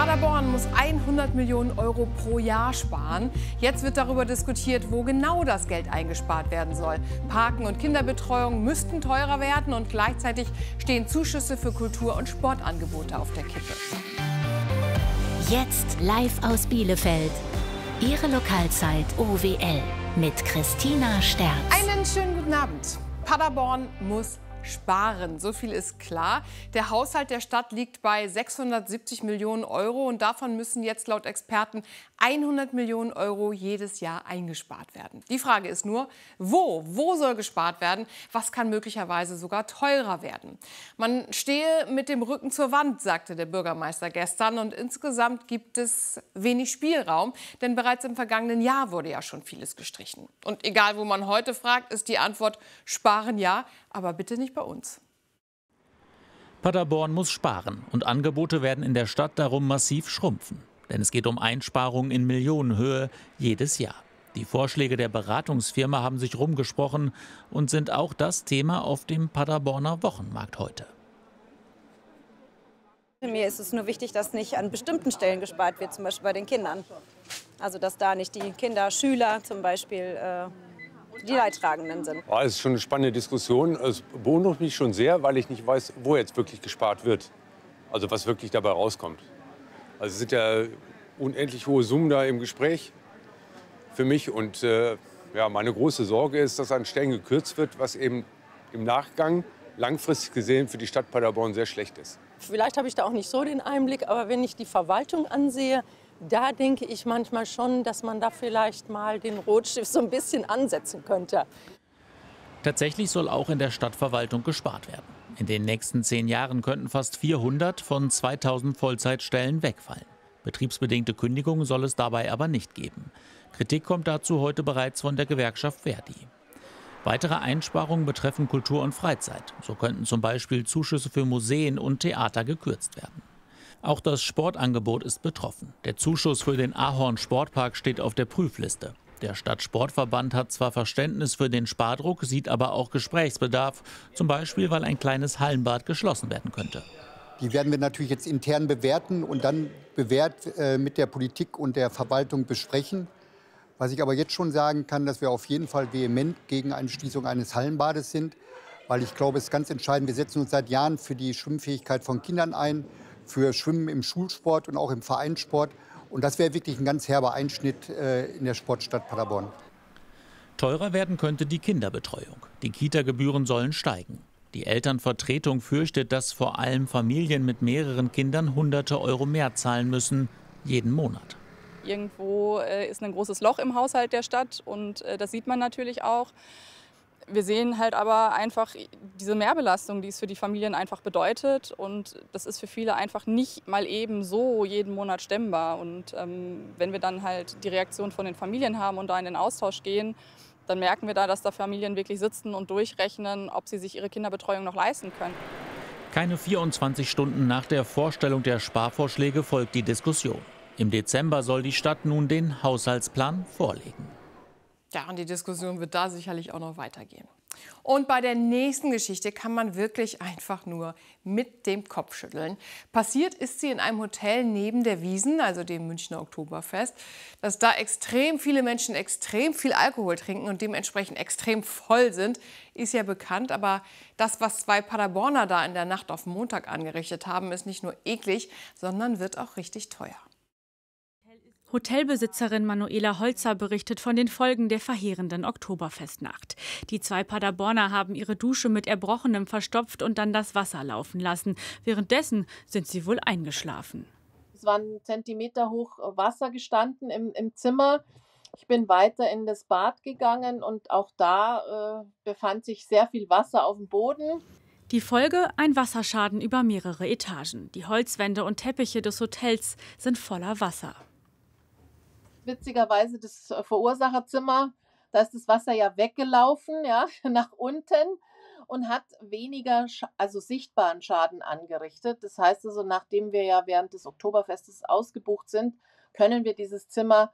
Paderborn muss 100 Millionen Euro pro Jahr sparen. Jetzt wird darüber diskutiert, wo genau das Geld eingespart werden soll. Parken und Kinderbetreuung müssten teurer werden und gleichzeitig stehen Zuschüsse für Kultur- und Sportangebote auf der Kippe. Jetzt live aus Bielefeld. Ihre Lokalzeit OWL mit Christina Sterz. Einen schönen guten Abend. Paderborn muss sparen. So viel ist klar. Der Haushalt der Stadt liegt bei 670 Millionen Euro und davon müssen jetzt laut Experten 100 Millionen Euro jedes Jahr eingespart werden. Die Frage ist nur, wo? Wo soll gespart werden? Was kann möglicherweise sogar teurer werden? Man stehe mit dem Rücken zur Wand, sagte der Bürgermeister gestern. Und insgesamt gibt es wenig Spielraum, denn bereits im vergangenen Jahr wurde ja schon vieles gestrichen. Und egal, wo man heute fragt, ist die Antwort sparen ja, aber bitte nicht bei uns. Paderborn muss sparen und Angebote werden in der Stadt darum massiv schrumpfen. Denn es geht um Einsparungen in Millionenhöhe jedes Jahr. Die Vorschläge der Beratungsfirma haben sich rumgesprochen und sind auch das Thema auf dem Paderborner Wochenmarkt heute. Mir ist es nur wichtig, dass nicht an bestimmten Stellen gespart wird, zum Beispiel bei den Kindern. Also dass da nicht die Kinder, Schüler zum Beispiel die Leidtragenden sind. Es ist schon eine spannende Diskussion. Es beunruhigt mich schon sehr, weil ich nicht weiß, wo jetzt wirklich gespart wird. Also was wirklich dabei rauskommt. Also es sind ja unendlich hohe Summen da im Gespräch für mich. Und ja, meine große Sorge ist, dass an Stellen gekürzt wird, was eben im Nachgang langfristig gesehen für die Stadt Paderborn sehr schlecht ist. Vielleicht habe ich da auch nicht so den Einblick, aber wenn ich die Verwaltung ansehe, da denke ich manchmal schon, dass man da vielleicht mal den Rotstift so ein bisschen ansetzen könnte. Tatsächlich soll auch in der Stadtverwaltung gespart werden. In den nächsten 10 Jahren könnten fast 400 von 2000 Vollzeitstellen wegfallen. Betriebsbedingte Kündigungen soll es dabei aber nicht geben. Kritik kommt dazu heute bereits von der Gewerkschaft ver.di. Weitere Einsparungen betreffen Kultur und Freizeit. So könnten zum Beispiel Zuschüsse für Museen und Theater gekürzt werden. Auch das Sportangebot ist betroffen. Der Zuschuss für den Ahorn-Sportpark steht auf der Prüfliste. Der Stadtsportverband hat zwar Verständnis für den Spardruck, sieht aber auch Gesprächsbedarf, zum Beispiel, weil ein kleines Hallenbad geschlossen werden könnte. Die werden wir natürlich jetzt intern bewerten und dann mit der Politik und der Verwaltung besprechen. Was ich aber jetzt schon sagen kann, dass wir auf jeden Fall vehement gegen eine Schließung eines Hallenbades sind, weil ich glaube, es ist ganz entscheidend, wir setzen uns seit Jahren für die Schwimmfähigkeit von Kindern ein, für Schwimmen im Schulsport und auch im Vereinssport. Und das wäre wirklich ein ganz herber Einschnitt in der Sportstadt Paderborn. Teurer werden könnte die Kinderbetreuung. Die Kita-Gebühren sollen steigen. Die Elternvertretung fürchtet, dass vor allem Familien mit mehreren Kindern Hunderte Euro mehr zahlen müssen, jeden Monat. Irgendwo ist ein großes Loch im Haushalt der Stadt und das sieht man natürlich auch. Wir sehen halt aber einfach diese Mehrbelastung, die es für die Familien einfach bedeutet. Und das ist für viele einfach nicht mal eben so jeden Monat stemmbar. Und wenn wir dann halt die Reaktion von den Familien haben und da in den Austausch gehen, dann merken wir da, dass da Familien wirklich sitzen und durchrechnen, ob sie sich ihre Kinderbetreuung noch leisten können. Keine 24 Stunden nach der Vorstellung der Sparvorschläge folgt die Diskussion. Im Dezember soll die Stadt nun den Haushaltsplan vorlegen. Ja, und die Diskussion wird da sicherlich auch noch weitergehen. Und bei der nächsten Geschichte kann man wirklich einfach nur mit dem Kopf schütteln. Passiert ist sie in einem Hotel neben der Wiesn, also dem Münchner Oktoberfest. Dass da extrem viele Menschen extrem viel Alkohol trinken und dementsprechend extrem voll sind, ist ja bekannt. Aber das, was 2 Paderborner da in der Nacht auf Montag angerichtet haben, ist nicht nur eklig, sondern wird auch richtig teuer. Hotelbesitzerin Manuela Holzer berichtet von den Folgen der verheerenden Oktoberfestnacht. Die 2 Paderborner haben ihre Dusche mit Erbrochenem verstopft und dann das Wasser laufen lassen. Währenddessen sind sie wohl eingeschlafen. Es waren Zentimeter hoch Wasser gestanden im Zimmer. Ich bin weiter in das Bad gegangen und auch da befand sich sehr viel Wasser auf dem Boden. Die Folge: ein Wasserschaden über mehrere Etagen. Die Holzwände und Teppiche des Hotels sind voller Wasser. Witzigerweise das Verursacherzimmer, da ist das Wasser ja weggelaufen, ja, nach unten und hat weniger, also sichtbaren Schaden angerichtet. Das heißt also, nachdem wir ja während des Oktoberfestes ausgebucht sind, können wir dieses Zimmer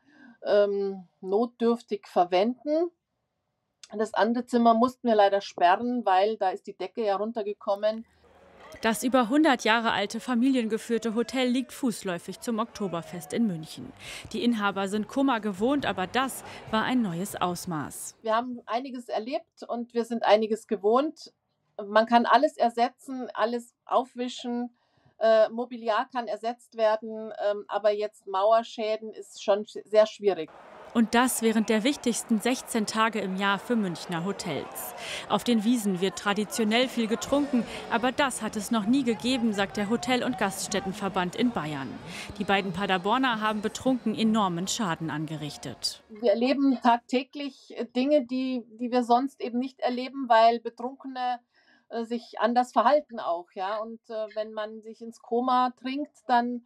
notdürftig verwenden. Das andere Zimmer mussten wir leider sperren, weil da ist die Decke ja runtergekommen. Das über 100 Jahre alte familiengeführte Hotel liegt fußläufig zum Oktoberfest in München. Die Inhaber sind Kummer gewohnt, aber das war ein neues Ausmaß. Wir haben einiges erlebt und wir sind einiges gewohnt. Man kann alles ersetzen, alles aufwischen, Mobiliar kann ersetzt werden, aber jetzt Mauerschäden ist schon sehr schwierig. Und das während der wichtigsten 16 Tage im Jahr für Münchner Hotels. Auf den Wiesen wird traditionell viel getrunken, aber das hat es noch nie gegeben, sagt der Hotel- und Gaststättenverband in Bayern. Die beiden Paderborner haben betrunken enormen Schaden angerichtet. Wir erleben tagtäglich Dinge, die wir sonst eben nicht erleben, weil Betrunkene sich anders verhalten auch. Ja? Und wenn man sich ins Koma trinkt, dann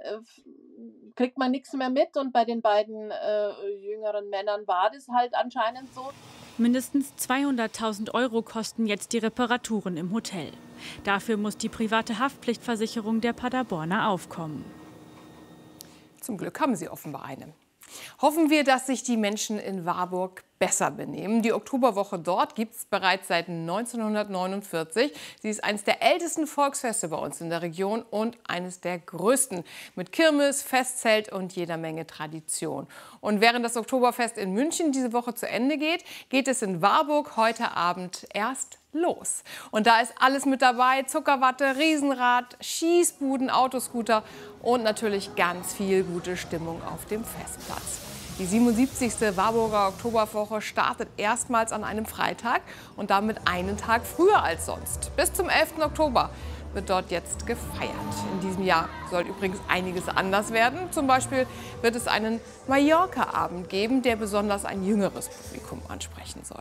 kriegt man nichts mehr mit. Und bei den beiden jüngeren Männern war das halt anscheinend so. Mindestens 200.000 € kosten jetzt die Reparaturen im Hotel. Dafür muss die private Haftpflichtversicherung der Paderborner aufkommen. Zum Glück haben sie offenbar eine. Hoffen wir, dass sich die Menschen in Warburg besser benehmen. Die Oktoberwoche dort gibt es bereits seit 1949. Sie ist eines der ältesten Volksfeste bei uns in der Region und eines der größten. Mit Kirmes, Festzelt und jeder Menge Tradition. Und während das Oktoberfest in München diese Woche zu Ende geht, geht es in Warburg heute Abend erst los. Und da ist alles mit dabei: Zuckerwatte, Riesenrad, Schießbuden, Autoscooter und natürlich ganz viel gute Stimmung auf dem Festplatz. Die 77. Warburger Oktoberwoche startet erstmals an einem Freitag und damit einen Tag früher als sonst. Bis zum 11. Oktober wird dort jetzt gefeiert. In diesem Jahr soll übrigens einiges anders werden. Zum Beispiel wird es einen Mallorca-Abend geben, der besonders ein jüngeres Publikum ansprechen soll.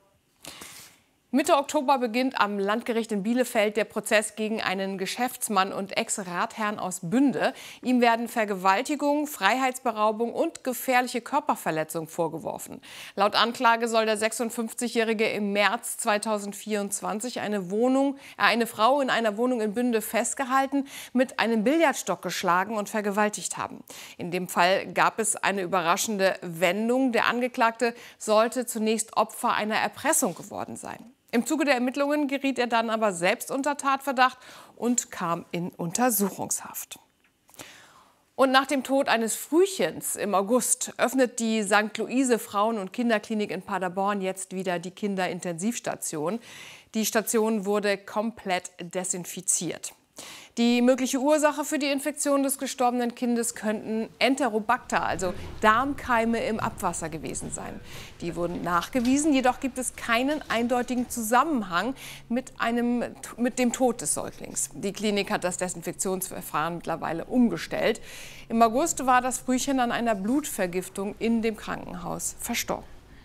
Mitte Oktober beginnt am Landgericht in Bielefeld der Prozess gegen einen Geschäftsmann und Ex-Ratherrn aus Bünde. Ihm werden Vergewaltigung, Freiheitsberaubung und gefährliche Körperverletzung vorgeworfen. Laut Anklage soll der 56-Jährige im März 2024 eine Frau in einer Wohnung in Bünde festgehalten, mit einem Billardstock geschlagen und vergewaltigt haben. In dem Fall gab es eine überraschende Wendung. Der Angeklagte sollte zunächst Opfer einer Erpressung geworden sein. Im Zuge der Ermittlungen geriet er dann aber selbst unter Tatverdacht und kam in Untersuchungshaft. Und nach dem Tod eines Frühchens im August öffnet die St. Luise Frauen- und Kinderklinik in Paderborn jetzt wieder die Kinderintensivstation. Die Station wurde komplett desinfiziert. Die mögliche Ursache für die Infektion des gestorbenen Kindes könnten Enterobacter, also Darmkeime im Abwasser gewesen sein. Die wurden nachgewiesen, jedoch gibt es keinen eindeutigen Zusammenhang mit dem Tod des Säuglings. Die Klinik hat das Desinfektionsverfahren mittlerweile umgestellt. Im August war das Frühchen an einer Blutvergiftung in dem Krankenhaus verstorben.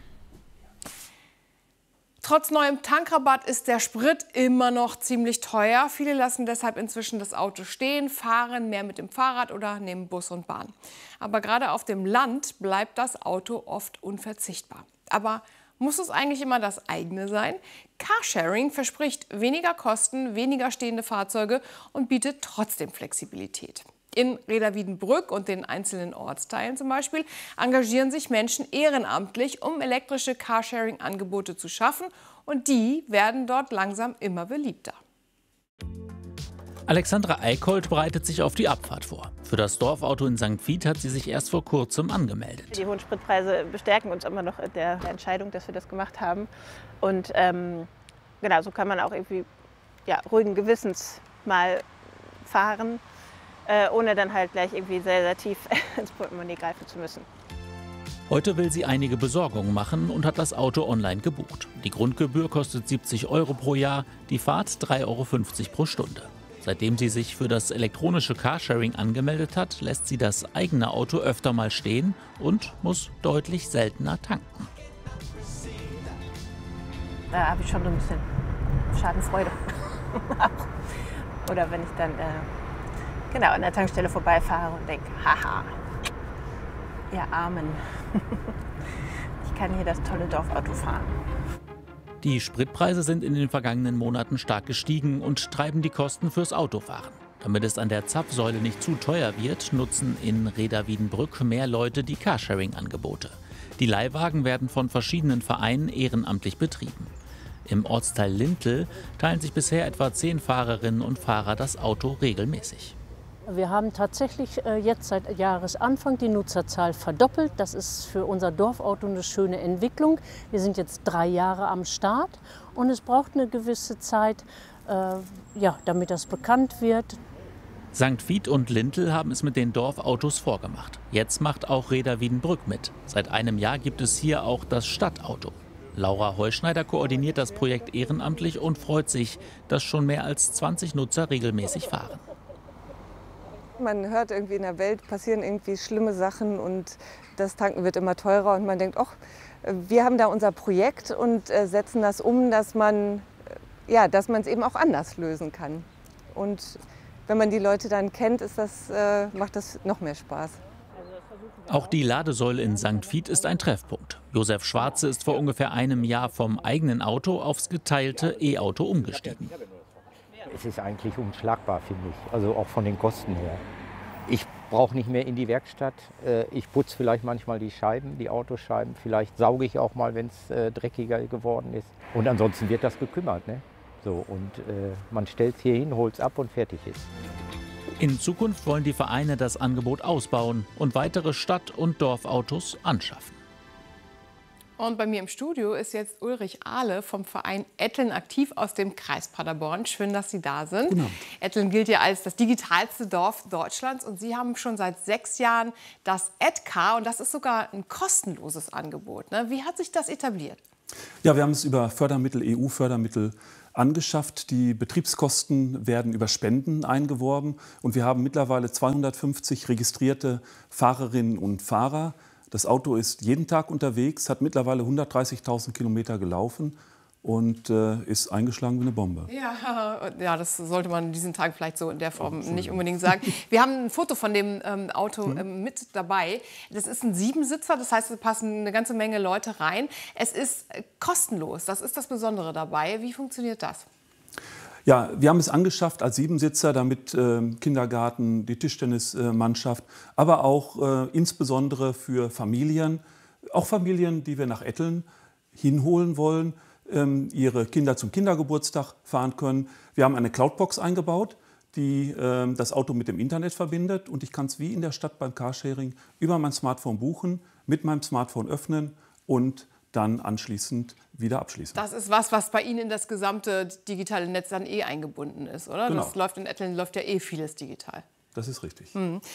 Trotz neuem Tankrabatt ist der Sprit immer noch ziemlich teuer. Viele lassen deshalb inzwischen das Auto stehen, fahren mehr mit dem Fahrrad oder nehmen Bus und Bahn. Aber gerade auf dem Land bleibt das Auto oft unverzichtbar. Aber muss es eigentlich immer das eigene sein? Carsharing verspricht weniger Kosten, weniger stehende Fahrzeuge und bietet trotzdem Flexibilität. In Reda-Wiedenbrück und den einzelnen Ortsteilen zum Beispiel engagieren sich Menschen ehrenamtlich, um elektrische Carsharing-Angebote zu schaffen. Und die werden dort langsam immer beliebter. Alexandra Eickholt bereitet sich auf die Abfahrt vor. Für das Dorfauto in St. Vith hat sie sich erst vor kurzem angemeldet. Die hohen Spritpreise bestärken uns immer noch in der Entscheidung, dass wir das gemacht haben. Und genau, so kann man auch irgendwie ruhigen Gewissens mal fahren, ohne dann halt gleich irgendwie sehr, sehr tief ins Portemonnaie greifen zu müssen. Heute will sie einige Besorgungen machen und hat das Auto online gebucht. Die Grundgebühr kostet 70 € pro Jahr, die Fahrt 3,50 € pro Stunde. Seitdem sie sich für das elektronische Carsharing angemeldet hat, lässt sie das eigene Auto öfter mal stehen und muss deutlich seltener tanken. Da habe ich schon so ein bisschen Schadenfreude. Oder wenn ich dann an der Tankstelle vorbeifahre und denke, haha, ihr Armen, ich kann hier das tolle Dorfauto fahren. Die Spritpreise sind in den vergangenen Monaten stark gestiegen und treiben die Kosten fürs Autofahren. Damit es an der Zapfsäule nicht zu teuer wird, nutzen in Reda-Wiedenbrück mehr Leute die Carsharing-Angebote. Die Leihwagen werden von verschiedenen Vereinen ehrenamtlich betrieben. Im Ortsteil Lintel teilen sich bisher etwa 10 Fahrerinnen und Fahrer das Auto regelmäßig. Wir haben tatsächlich jetzt seit Jahresanfang die Nutzerzahl verdoppelt. Das ist für unser Dorfauto eine schöne Entwicklung. Wir sind jetzt 3 Jahre am Start und es braucht eine gewisse Zeit, damit das bekannt wird. St. Vith und Lintel haben es mit den Dorfautos vorgemacht. Jetzt macht auch Rheda Wiedenbrück mit. Seit einem Jahr gibt es hier auch das Stadtauto. Laura Heuschneider koordiniert das Projekt ehrenamtlich und freut sich, dass schon mehr als 20 Nutzer regelmäßig fahren. Man hört irgendwie in der Welt passieren irgendwie schlimme Sachen und das Tanken wird immer teurer und man denkt, ach, wir haben da unser Projekt und setzen das um, dass man es eben auch anders lösen kann. Und wenn man die Leute dann kennt, macht das noch mehr Spaß. Auch die Ladesäule in St. Vith ist ein Treffpunkt. Josef Schwarze ist vor ungefähr einem Jahr vom eigenen Auto aufs geteilte E-Auto umgestiegen. Es ist eigentlich unschlagbar, finde ich, also auch von den Kosten her. Ich brauche nicht mehr in die Werkstatt. Ich putze vielleicht manchmal die Scheiben, die Autoscheiben. Vielleicht sauge ich auch mal, wenn es dreckiger geworden ist. Und ansonsten wird das gekümmert, ne? So, und man stellt es hier hin, holt es ab und fertig ist. In Zukunft wollen die Vereine das Angebot ausbauen und weitere Stadt- und Dorfautos anschaffen. Und bei mir im Studio ist jetzt Ulrich Ahle vom Verein Etteln aktiv aus dem Kreis Paderborn. Schön, dass Sie da sind. Genau. Etteln gilt ja als das digitalste Dorf Deutschlands und Sie haben schon seit 6 Jahren das EdCar und das ist sogar ein kostenloses Angebot. Ne? Wie hat sich das etabliert? Ja, wir haben es über Fördermittel, EU-Fördermittel angeschafft. Die Betriebskosten werden über Spenden eingeworben und wir haben mittlerweile 250 registrierte Fahrerinnen und Fahrer. Das Auto ist jeden Tag unterwegs, hat mittlerweile 130.000 Kilometer gelaufen und ist eingeschlagen wie eine Bombe. Ja, das sollte man in diesen Tagen vielleicht so in der Form nicht unbedingt sagen. Wir haben ein Foto von dem Auto mit dabei. Das ist ein 7-Sitzer, das heißt, es passen eine ganze Menge Leute rein. Es ist kostenlos, das ist das Besondere dabei. Wie funktioniert das? Ja, wir haben es angeschafft als 7-Sitzer, damit Kindergarten, die Tischtennismannschaft, aber auch insbesondere für Familien, auch Familien, die wir nach Etteln hinholen wollen, ihre Kinder zum Kindergeburtstag fahren können. Wir haben eine Cloudbox eingebaut, die das Auto mit dem Internet verbindet und ich kann es wie in der Stadt beim Carsharing über mein Smartphone buchen, mit meinem Smartphone öffnen und dann anschließend wieder abschließen. Das ist was bei Ihnen in das gesamte digitale Netz dann eingebunden ist, oder? Genau. Das läuft in Etteln läuft ja vieles digital. Das ist richtig.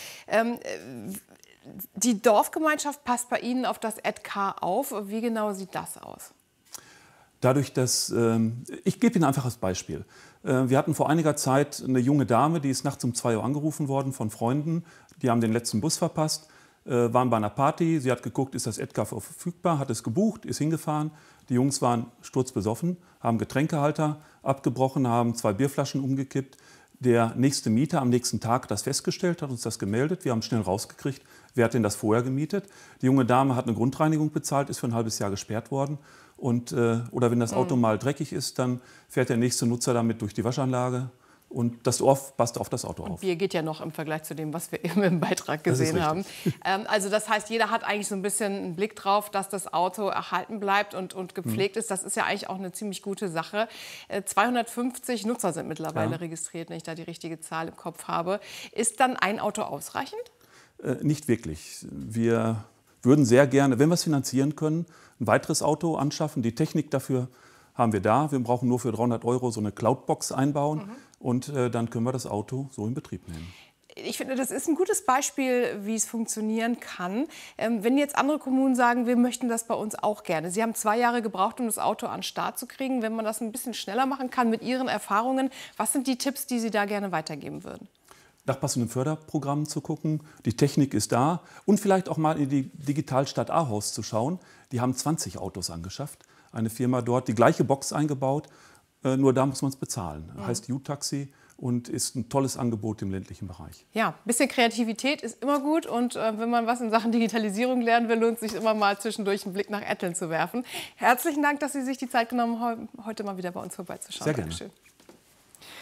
Die Dorfgemeinschaft passt bei Ihnen auf das EdCar auf. Wie genau sieht das aus? Dadurch, dass, ich gebe Ihnen einfach als Beispiel. Wir hatten vor einiger Zeit eine junge Dame, die ist nachts um 2 Uhr angerufen worden von Freunden. Die haben den letzten Bus verpasst, waren bei einer Party. Sie hat geguckt, ist das EdCar verfügbar, hat es gebucht, ist hingefahren. Die Jungs waren sturzbesoffen, haben Getränkehalter abgebrochen, haben 2 Bierflaschen umgekippt. Der nächste Mieter am nächsten Tag hat das festgestellt, hat uns das gemeldet. Wir haben schnell rausgekriegt, wer hat denn das vorher gemietet. Die junge Dame hat eine Grundreinigung bezahlt, ist für ein halbes Jahr gesperrt worden. Und, oder wenn das Auto mal dreckig ist, dann fährt der nächste Nutzer damit durch die Waschanlage. Und das Dorf passt auf das Auto auf. Bier geht ja noch im Vergleich zu dem, was wir eben im Beitrag gesehen haben. Also das heißt, jeder hat eigentlich so ein bisschen einen Blick drauf, dass das Auto erhalten bleibt und gepflegt ist. Das ist ja eigentlich auch eine ziemlich gute Sache. 250 Nutzer sind mittlerweile registriert, wenn ich da die richtige Zahl im Kopf habe. Ist dann ein Auto ausreichend? Nicht wirklich. Wir würden sehr gerne, wenn wir es finanzieren können, ein weiteres Auto anschaffen. Die Technik dafür haben wir da. Wir brauchen nur für 300 € so eine Cloudbox einbauen. Und dann können wir das Auto so in Betrieb nehmen. Ich finde, das ist ein gutes Beispiel, wie es funktionieren kann. Wenn jetzt andere Kommunen sagen, wir möchten das bei uns auch gerne. Sie haben 2 Jahre gebraucht, um das Auto an den Start zu kriegen. Wenn man das ein bisschen schneller machen kann mit Ihren Erfahrungen, was sind die Tipps, die Sie da gerne weitergeben würden? Nach passenden Förderprogrammen zu gucken. Die Technik ist da. Und vielleicht auch mal in die Digitalstadt Ahaus zu schauen. Die haben 20 Autos angeschafft. Eine Firma dort, die gleiche Box eingebaut. Nur da muss man es bezahlen. Heißt U-Taxi und ist ein tolles Angebot im ländlichen Bereich. Ja, ein bisschen Kreativität ist immer gut. Und wenn man was in Sachen Digitalisierung lernen will, lohnt es sich immer mal zwischendurch einen Blick nach Etteln zu werfen. Herzlichen Dank, dass Sie sich die Zeit genommen haben, heute mal wieder bei uns vorbeizuschauen. Sehr gerne. Dankeschön.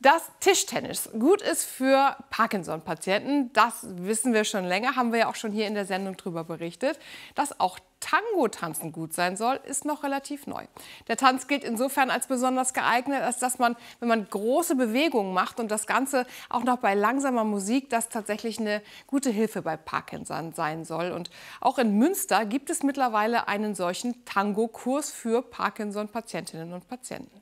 Dass Tischtennis gut ist für Parkinson-Patienten, das wissen wir schon länger, haben wir ja auch schon hier in der Sendung darüber berichtet. Dass auch Tango-Tanzen gut sein soll, ist noch relativ neu. Der Tanz gilt insofern als besonders geeignet, als dass man, wenn man große Bewegungen macht und das Ganze auch noch bei langsamer Musik, das tatsächlich eine gute Hilfe bei Parkinson sein soll. Und auch in Münster gibt es mittlerweile einen solchen Tango-Kurs für Parkinson-Patientinnen und Patienten.